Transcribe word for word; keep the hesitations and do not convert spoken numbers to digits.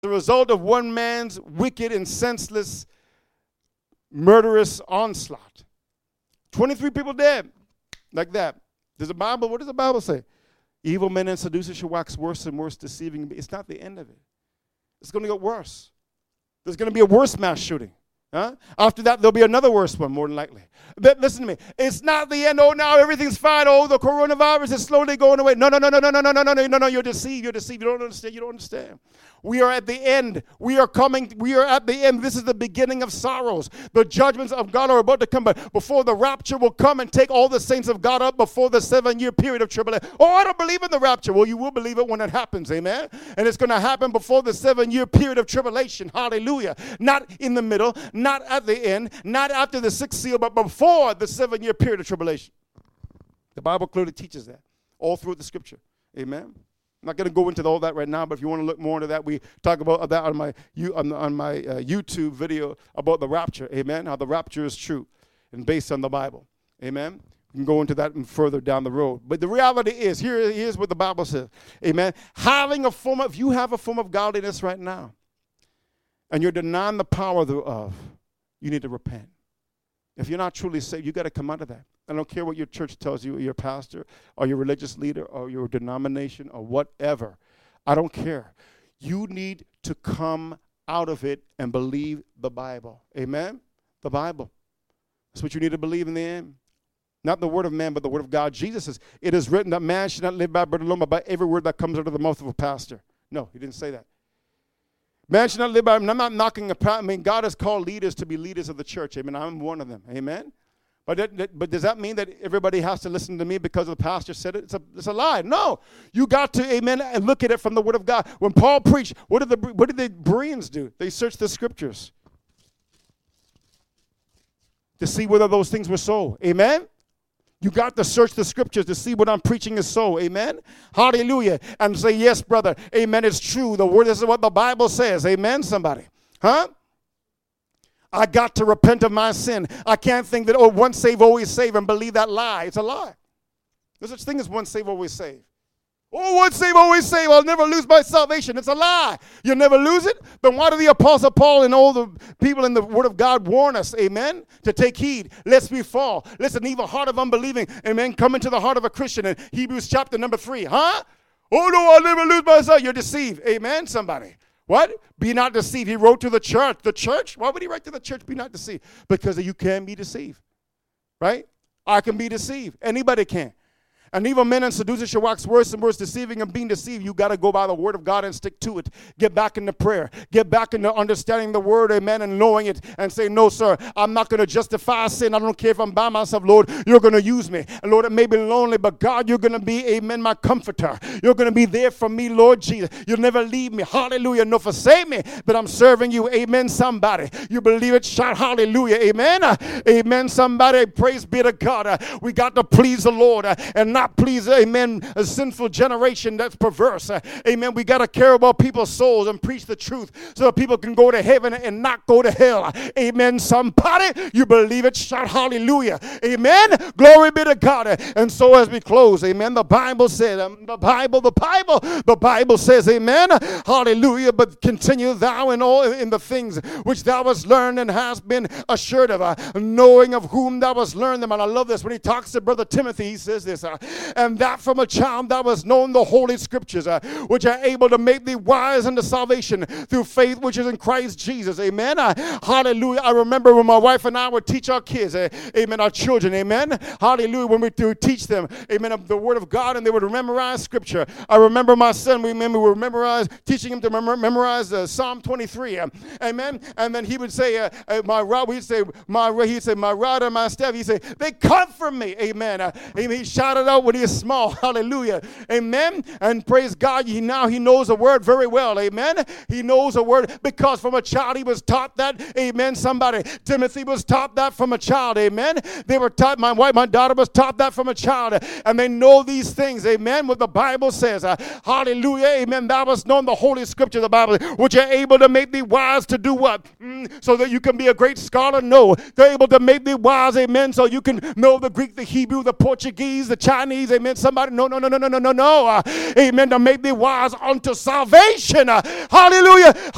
The result of one man's wicked and senseless, murderous onslaught. twenty-three people dead, like that. Does the Bible, what does the Bible say? Evil men and seducers shall wax worse and worse, deceiving. It's not the end of it. It's going to get worse. There's going to be a worse mass shooting. Huh? After that, there'll be another worse one, more than likely. But listen to me. It's not the end. Oh, now everything's fine. Oh, the coronavirus is slowly going away. No, no, no, no, no, no, no, no, no, no, no, no. You're deceived. You're deceived. You don't understand. You don't understand. We are at the end. We are coming. We are at the end. This is the beginning of sorrows. The judgments of God are about to come. But before the rapture will come and take all the saints of God up before the seven-year period of tribulation. Oh, I don't believe in the rapture. Well, you will believe it when it happens. Amen. And it's going to happen before the seven-year period of tribulation. Hallelujah. Not in the middle. Not at the end, not after the sixth seal, but before the seven-year period of tribulation. The Bible clearly teaches that all through the Scripture. Amen. I'm not going to go into all that right now, but if you want to look more into that, we talk about that on my on, on my uh, YouTube video about the rapture. Amen. How the rapture is true and based on the Bible. Amen. We can go into that further down the road. But the reality is, here here's what the Bible says. Amen. Having a form of, if you have a form of godliness right now, and you're denying the power thereof, you need to repent. If you're not truly saved, you got to come out of that. I don't care what your church tells you, or your pastor, or your religious leader, or your denomination, or whatever. I don't care. You need to come out of it and believe the Bible. Amen? The Bible. That's what you need to believe in the end. Not the word of man, but the word of God. Jesus says, it is written that man should not live by bread alone, but by every word that comes out of the mouth of a pastor. No, he didn't say that. Man should not live by, I'm not knocking, a, I mean, God has called leaders to be leaders of the church. Amen. I'm one of them. Amen. But that, that, but does that mean that everybody has to listen to me because the pastor said it? It's a, it's a lie. No. You got to, amen, and look at it from the word of God. When Paul preached, what did the, what did the Bereans do? They searched the scriptures to see whether those things were so. Amen. You got to search the scriptures to see what I'm preaching is so. Amen. Hallelujah. And say, yes, brother. Amen. It's true. The word is what the Bible says. Amen, somebody. Huh? I got to repent of my sin. I can't think that, oh, once saved, always saved, and believe that lie. It's a lie. There's such thing as once saved, always saved. Oh, once saved, always saved. I'll never lose my salvation. It's a lie. You'll never lose it. Then why do the Apostle Paul and all the people in the Word of God warn us, amen, to take heed, lest we fall? Listen, even heart of unbelieving, amen, come into the heart of a Christian in Hebrews chapter number three. Huh? Oh, no, I'll never lose my salvation. You're deceived. Amen, somebody. What? Be not deceived. He wrote to the church. The church? Why would he write to the church, be not deceived? Because you can be deceived. Right? I can be deceived. Anybody can. And evil men and seducers shall wax worse and worse, deceiving and being deceived. You got to go by the word of God and stick to it. Get back into prayer. Get back into understanding the word, amen, and knowing it and say, no, sir, I'm not going to justify sin. I don't care if I'm by myself, Lord. You're going to use me. And Lord, it may be lonely, but God, you're going to be, amen, my comforter. You're going to be there for me, Lord Jesus. You'll never leave me. Hallelujah. No, forsake me, but I'm serving you. Amen, somebody. You believe it? Shout hallelujah. Amen. Uh, amen, somebody. Praise be to God. Uh, we got to please the Lord uh, and not please, amen, a sinful generation that's perverse. Uh, amen. We got to care about people's souls and preach the truth so that people can go to heaven and not go to hell. Amen. Somebody, you believe it? Shout hallelujah. Amen. Glory be to God. And so as we close, amen, the Bible says, um, the Bible, the Bible, the Bible says, amen, hallelujah, but continue thou in all in the things which thou hast learned and hast been assured of, uh, knowing of whom thou hast learned them. And I love this. When he talks to Brother Timothy, he says this, uh, and that from a child thou hast known the holy scriptures, uh, which are able to make thee wise unto salvation through faith which is in Christ Jesus. Amen. Uh, hallelujah. I remember when my wife and I would teach our kids, uh, amen, our children, amen. Hallelujah. When we would teach them, amen, of the word of God, and they would memorize scripture. I remember my son, we remember we would memorize, teaching him to mem- memorize uh, Psalm twenty-three. Uh, amen. And then he would say, uh, uh, my rod, we'd say, my, he'd say, my rod and my staff, he'd say, they comfort me. Amen. Uh, amen. He shouted out when he was small. Hallelujah. Amen. And praise God, he now he knows the word very well. Amen. He knows the word because from a child he was taught that. Amen. Somebody, Timothy was taught that from a child. Amen. They were taught, my wife, my daughter was taught that from a child. And they know these things. Amen. What the Bible says. Uh, hallelujah. Amen. Thou hast known the Holy Scripture, the Bible, which are able to make thee wise to do what? Mm, so that you can be a great scholar? No. They're able to make thee wise. Amen. So you can know the Greek, the Hebrew, the Portuguese, the Chinese. Amen. Somebody, no, no, no, no, no, no, no, no. Uh, amen. To make thee wise unto salvation. Uh, hallelujah.